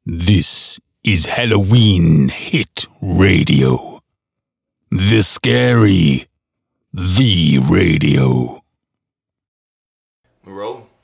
This is Halloween Hit Radio. The Scary, the Radio. We roll?